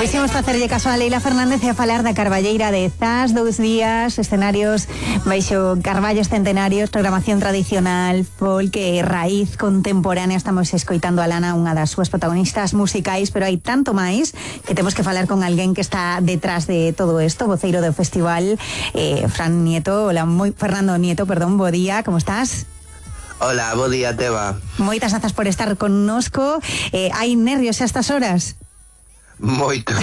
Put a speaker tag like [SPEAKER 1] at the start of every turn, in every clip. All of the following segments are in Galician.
[SPEAKER 1] Quixemos facerlle caso a Leila Fernández e a falar da Carballeira de Zas, 2 días, escenarios baixo carballos centenarios, programación tradicional, folk e raíz contemporánea. Estamos escoitando a Lana, unha das súas protagonistas musicais, pero hai tanto máis que temos que falar con alguén que está detrás de todo isto, voceiro do festival, Fernando Nieto, bo día, como estás?
[SPEAKER 2] Hola, bo día, Teba.
[SPEAKER 1] Moitas grazas por estar connosco. Hai nervios a estas horas?
[SPEAKER 2] Moitos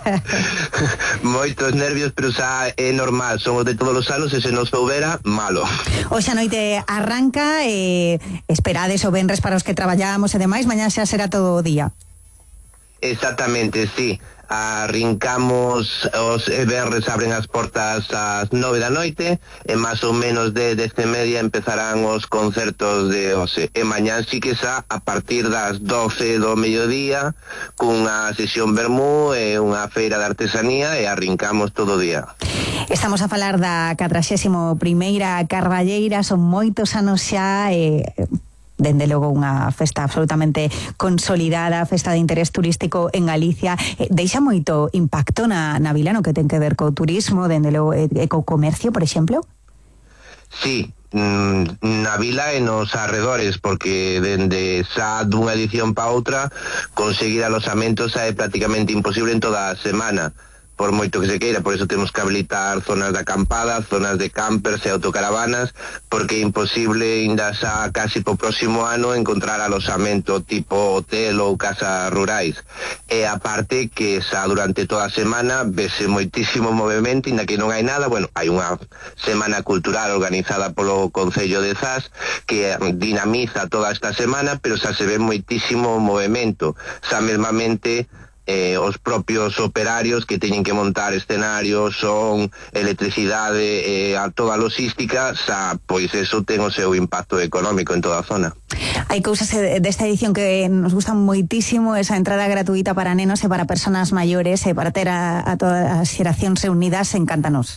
[SPEAKER 2] nervios, pero xa é normal, somos de todos os anos e se nos soubera, malo.
[SPEAKER 1] Hoxe a noite arranca, esperades o venres para os que traballamos e demais, mañá xa será todo o día.
[SPEAKER 2] Exactamente, sí. Arrincamos os venres, abren as portas ás 9 da noite e máis ou menos de 10:30 empezarán os concertos de hoxe. E mañán sí que xa a partir das 12 do mediodía cunha sesión vermú e unha feira de artesanía e arrincamos todo o día.
[SPEAKER 1] Estamos a falar da 41ª Carballeira, son moitos anos xa, dende logo unha festa absolutamente consolidada, festa de interés turístico en Galicia. Deixa moito impacto na vila no que ten que ver co turismo, dende logo co comercio, por exemplo?
[SPEAKER 2] Sí, na vila e nos arredores, porque dende xa dunha edición pa outra conseguir alosamentos é prácticamente imposible en toda a semana, por moito que se queira. Por eso temos que habilitar zonas de acampada, zonas de campers e autocaravanas, porque é imposible ainda xa casi po próximo ano encontrar alosamento tipo hotel ou casas rurais. E aparte que xa durante toda a semana vese moitísimo movimento, ainda que non hai nada. Bueno, hai unha semana cultural organizada polo Concello de Zas que dinamiza toda esta semana, pero xa se ve moitísimo movimento. Xa mesmamente os propios operarios que teñen que montar escenarios, son, electricidade, a toda a logística, xa, pois eso ten o seu impacto económico en toda a zona.
[SPEAKER 1] Hai cousas desta edición que nos gustan moitísimo, esa entrada gratuita para nenos e para persoas maiores e para ter a todas as xeracións reunidas, encántanos.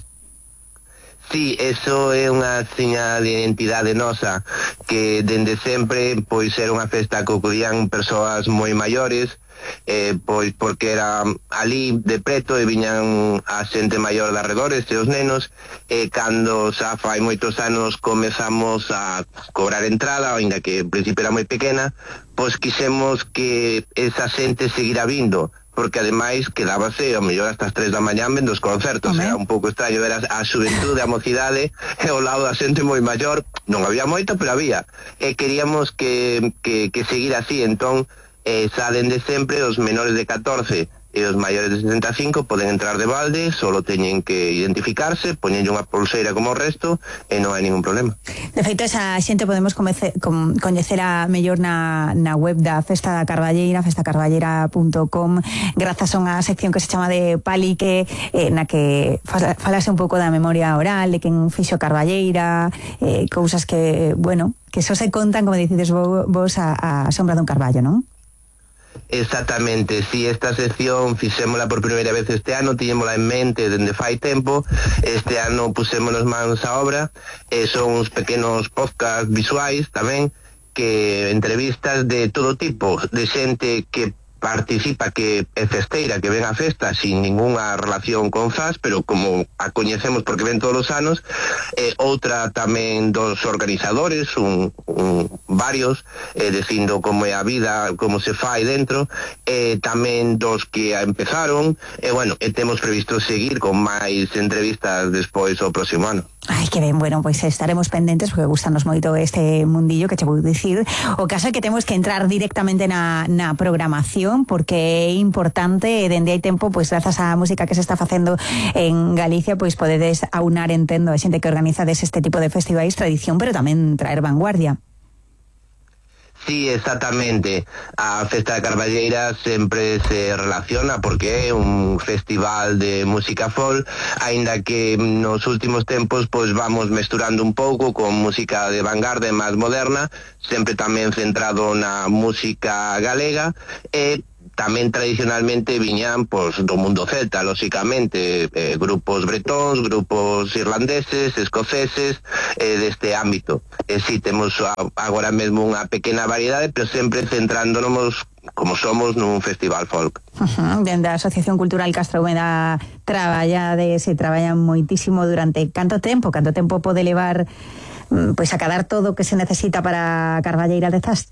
[SPEAKER 2] Sí, eso é unha seña de identidade nosa, que dende sempre pois era unha festa que acudían persoas moi maiores, pois porque era ali de preto e viñan a xente maior de arredores e os nenos, e cando xa fai moitos anos comezamos a cobrar entrada, ainda que en principio era moi pequena, pois quixemos que esa xente seguira vindo, porque ademais quedábase ao mellor hasta as 3 da mañá vendo os concertos. Era un pouco extraño ver a xuventude, a mocidade e ao lado da xente moi maior. Non había moito, pero había, e queríamos que seguir así. Entón salen de sempre os menores de 14 e os maiores de 65 poden entrar de balde, solo teñen que identificarse, poñenlle unha pulseira como o resto e non hai ningún problema.
[SPEAKER 1] De feito, esa xente podemos coñecer a mellor na web da Festa da Carballeira, festacarballera.com, grazas a unha sección que se chama de Palique, na que falase un pouco da memoria oral, de quen fixo Carballeira, cousas que, bueno, que só se contan, como dicides vos, a sombra dun carballo, non?
[SPEAKER 2] Exactamente, si esta sección fixémola por primeira vez este ano, tiñémola en mente dende fai tempo. Este ano pusémonos mans á obra, son uns pequenos podcast visuais tamén, que entrevistas de todo tipo, de xente que participa, que é festeira, que ven a festa sin ninguna relación con Zas, pero como a coñecemos porque ven todos os anos, outra tamén dos organizadores, varios, dicindo como é a vida, como se fai dentro, tamén dos que empezaron, e bueno, temos previsto seguir con máis entrevistas despois o próximo ano.
[SPEAKER 1] Ai, que ben, bueno, pois estaremos pendentes porque gustanos moito este mundillo que che vou dicir. O caso é que temos que entrar directamente na programación porque é importante, dende hai tempo, pois grazas á música que se está facendo en Galicia, pois podedes aunar, entendo, a xente que organizades este tipo de festivais, tradición, pero tamén traer vanguardia.
[SPEAKER 2] Sí, exactamente. A Festa da Carballeira sempre se relaciona porque é un festival de música folk, aínda que nos últimos tempos pois vamos mesturando un pouco con música de vanguardia máis moderna, sempre tamén centrado na música galega, e tamén tradicionalmente viñan pois do mundo celta, lóxicamente, grupos bretóns, grupos irlandeses, escoceses, deste ámbito. Si temos agora mesmo unha pequena variedade, pero sempre centrándonos como somos nun festival folk.
[SPEAKER 1] Dende a Asociación Cultural Castro Úmeda se traballa moitísimo durante canto tempo pode levar pois a cadar todo o que se necesita para Carballeira de Zas?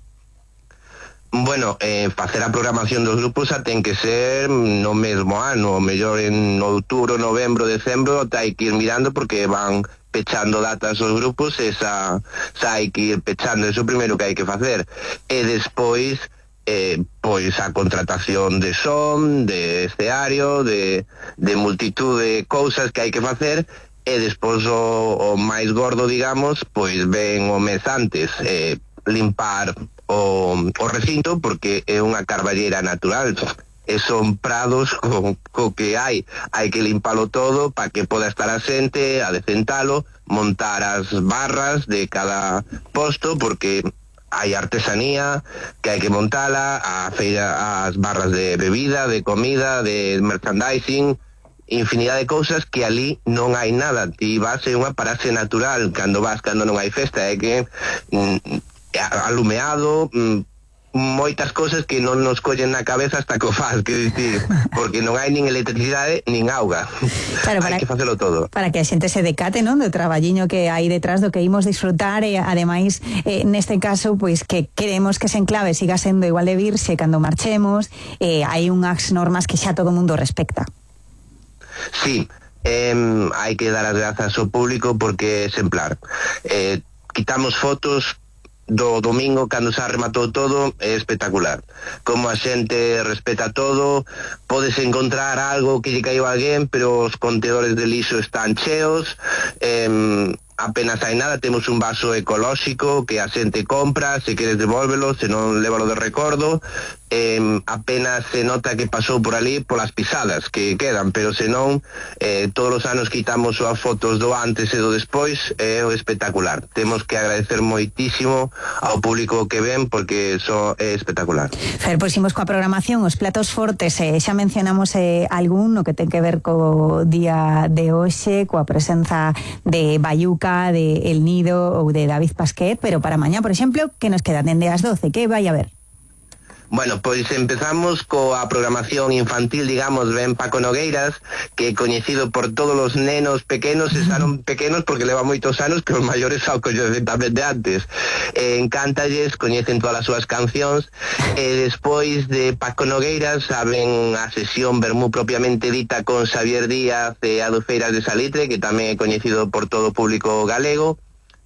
[SPEAKER 2] Bueno, facer a programación dos grupos ten que ser no mesmo ano, o mellor en outubro, novembro, decembro, hai que ir mirando porque van pechando datas os grupos, esa hai que ir pechando, eso primeiro que hai que facer. E despois pois a contratación de son, de escenario, de multitud de cousas que hai que facer, e despois o máis gordo, digamos, pois ven o mes antes, limpar o recinto, porque é unha carballeira natural, e son prados co que hai que limpalo todo para que poda estar a xente, a decentalo, montar as barras de cada posto, porque hai artesanía que hai que montala, a feira, as barras de bebida, de comida, de merchandising, infinidade de cousas que ali non hai nada. Ti vas en unha paraxe natural cando non hai festa, é que alumeado, moitas cousas que non nos collen na cabeza hasta que o faz, que dicir, porque non hai nin electricidade nin auga. Claro, hai que facelo todo.
[SPEAKER 1] Para que a xente se decate, non, do traballiño que hai detrás do que imos disfrutar, e ademais, neste caso, pois que queremos que ese enclave siga sendo igual de virxe cando marchemos, hai unhas normas que xa todo o mundo respecta.
[SPEAKER 2] Sí, hai que dar as grazas ao público porque é exemplar. Quitamos fotos do domingo cando se rematou todo, é espectacular. Como a xente respeta todo, podes encontrar algo que lle caiu a alguén, pero os contedores de lixo están cheos, apenas hai nada, temos un vaso ecolóxico que a xente compra, se queres devolvelo, se non lévalo de recordo, apenas se nota que pasou por ali polas pisadas que quedan, pero senón todos os anos quitamos as fotos do antes e do despois, é espectacular. Temos que agradecer moitísimo ao público que ven porque eso é espectacular.
[SPEAKER 1] Fer, pois imos coa programación, os platos fortes, xa mencionamos algún no que ten que ver co día de hoxe, coa presenza de Bayuca, de El Nido ou de David Pasquet, pero para mañá, por exemplo, que nos queda dende as 12, que vai a ver?
[SPEAKER 2] Bueno, pois empezamos coa programación infantil, digamos, ben Paco Nogueiras, que é coñecido por todos os nenos pequenos, esaron pequenos porque leva moitos anos que os maiores ao coñecen tamén de antes. Encántalles, coñecen todas as súas cancións, e despois de Paco Nogueiras saben a sesión vermú propiamente dita con Xavier Díaz e Adufeiras de Salitre, que tamén é coñecido por todo o público galego.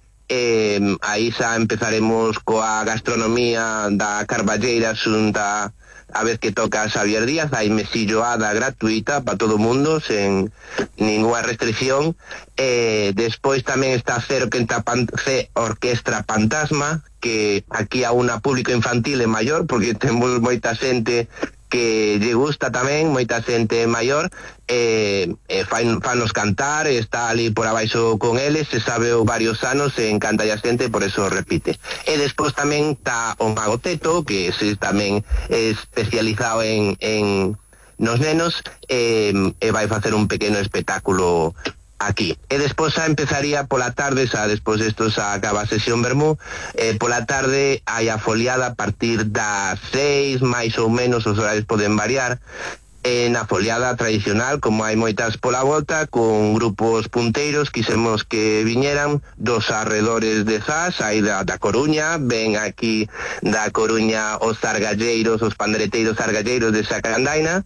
[SPEAKER 2] Aí xa empezaremos coa gastronomía da Carballeira xunta a vez que toca Xavier Díaz, hai mesilloada gratuita para todo o mundo, sen ninguna restricción. Despois tamén está C Orquestra Fantasma, que aquí a unha público infantil e maior, porque temos moita xente que lle gusta tamén, moita xente maior, fanos cantar, está ali por abaixo con eles, se sabe varios anos, e encanta a xente, por eso repite. E despois tamén está o Mago Teto, que ese tamén é especializado en nos nenos, e vai facer un pequeno espectáculo aquí. E despois xa empezaría pola tarde, xa despois isto xa acaba a sesión vermú, pola tarde hai a foliada a partir das 6, máis ou menos, os horarios poden variar, na foliada tradicional, como hai moitas pola volta, con grupos punteiros, quisemos que viñeran dos arredores de Zas, hai da Coruña, ven aquí da Coruña os zargalleiros, os pandereteiros zargalleiros de Sacarandaina,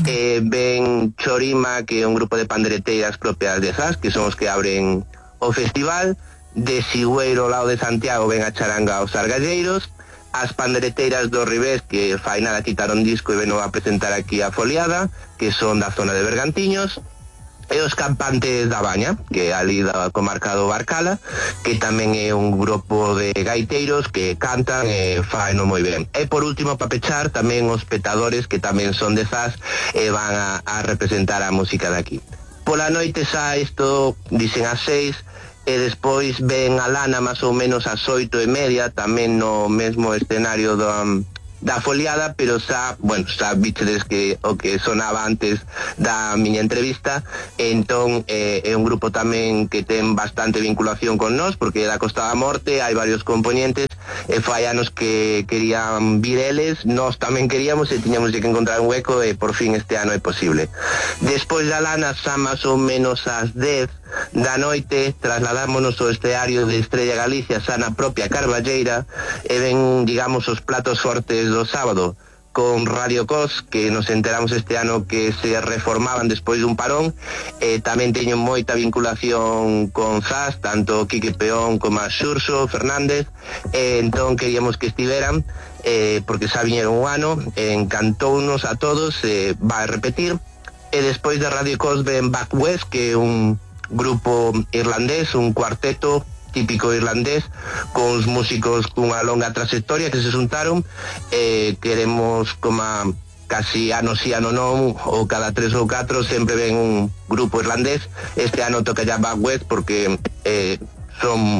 [SPEAKER 2] ven Chorima, que é un grupo de pandereteiras propias de Zas, que son os que abren o festival. De Sigüeiro, ao lado de Santiago, ven a charanga os zargalleiros. As pandereteiras do Ribés, que fai nada quitaron disco e ven a presentar aquí a foliada, que son da zona de Bergantiños. E os Campantes da Baña, que é ali da comarca do Barcala, que tamén é un grupo de gaiteiros que cantan e faeno moi ben. E por último, para pechar, tamén os Petadores, que tamén son de Zas e van a representar a música de aquí. Pola noite xa isto dicen as 6, e despois ven a Lana máis ou menos ás 8:30, tamén no mesmo escenario da foliada, pero xa bichedes que o que sonaba antes da miña entrevista, entón é un grupo tamén que ten bastante vinculación con nós, porque é da Costa da Morte, hai varios componentes, e fai anos que querían vir eles, nós tamén queríamos e tiñamos que encontrar un hueco, e por fin este ano é posible. Despois da lana, xa máis ou menos ás 10 da noite, trasladámonos ao escenario de Estrella Galicia, xa na propia Carballeira, e ven, digamos, os platos fortes do sábado, con Radio Cos, que nos enteramos este ano que se reformaban despois dun parón, e tamén teño moita vinculación con Zas, tanto Quique Peón como a Xurxo Fernández, e entón queríamos que estiveran, porque xa viñeron un ano, encantounos a todos, vai repetir, e despois de Radio Cos ven Back West, que é un grupo irlandés, un cuarteto típico irlandés, con os músicos cunha longa trayectoria que se xuntaron, queremos como casi ano sí, ano non, ou cada 3 ou 4 sempre ven un grupo irlandés. Este ano toca ya Back West porque son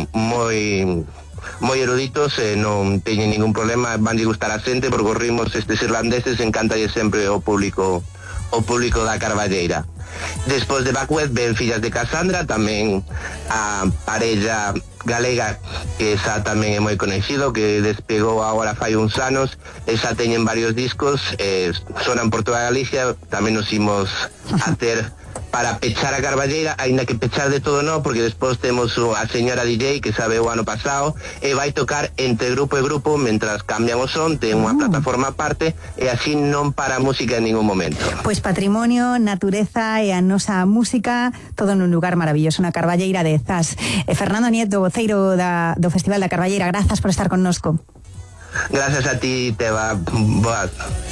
[SPEAKER 2] moi eruditos, non teñen ningún problema, van de gustar a xente, porque os ritmos estes irlandeses encantalle sempre o público da Carballeira. Despois de Back West ven Fillas de Cassandra, tamén a parella galega que xa tamén é moi coñecido, que despegou agora fai uns anos, e xa teñen varios discos, sonan por toda Galicia, tamén nos imos a ter para pechar a Carballeira, aínda que pechar de todo non, porque despois temos a señora DJ que sabe o ano pasado, e vai tocar entre grupo e grupo mentras cambian o son, ten unha plataforma aparte, e así non para a música en ningún momento.
[SPEAKER 1] Pois patrimonio, natureza e a nosa música, todo nun lugar maravilloso, na Carballeira de Zas. Fernando Nieto, voceiro do Festival da Carballeira, grazas por estar connosco.
[SPEAKER 2] Gracias a ti, Teba. Boas.